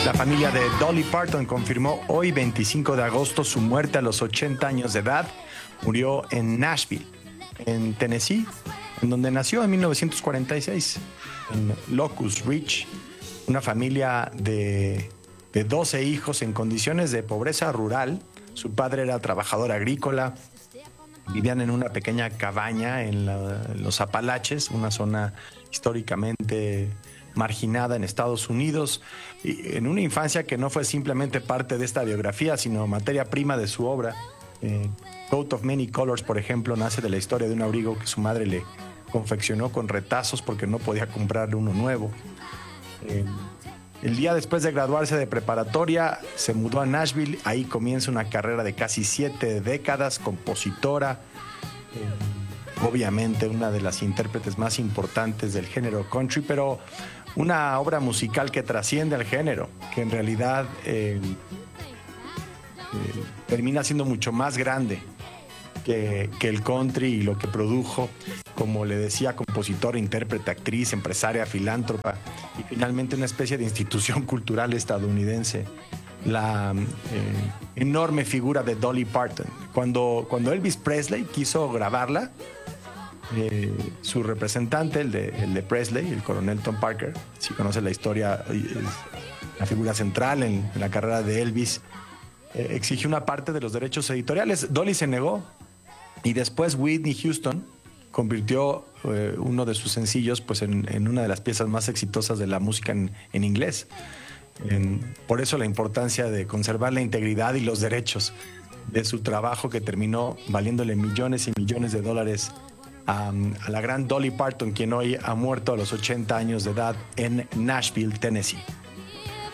La familia de Dolly Parton confirmó hoy, 25 de agosto, su muerte a los 80 años de edad. Murió en Nashville, en Tennessee, en donde nació en 1946, en Locust Ridge, una familia de 12 hijos en condiciones de pobreza rural. Su padre era trabajador agrícola, vivían en una pequeña cabaña en los Apalaches, una zona históricamente marginada en Estados Unidos, y en una infancia que no fue simplemente parte de esta biografía, sino materia prima de su obra. Coat of Many Colors, por ejemplo, nace de la historia de un abrigo que su madre le confeccionó con retazos porque no podía comprarle uno nuevo. El día después de graduarse de preparatoria, se mudó a Nashville. Ahí comienza una carrera de casi 7 décadas, compositora, obviamente una de las intérpretes más importantes del género country, pero una obra musical que trasciende al género, que en realidad termina siendo mucho más grande que el country y lo que produjo. Como le decía, compositora, intérprete, actriz, empresaria, filántropa y finalmente una especie de institución cultural estadounidense. La enorme figura de Dolly Parton. Cuando Elvis Presley quiso grabarla, su representante, el de Presley, el coronel Tom Parker, si conoce la historia, es la figura central en la carrera de Elvis, exigió una parte de los derechos editoriales. Dolly se negó y después Whitney Houston convirtió uno de sus sencillos pues, en una de las piezas más exitosas de la música en inglés. Por eso la importancia de conservar la integridad y los derechos de su trabajo, que terminó valiéndole millones y millones de dólares a la gran Dolly Parton, quien hoy ha muerto a los 80 años de edad en Nashville, Tennessee.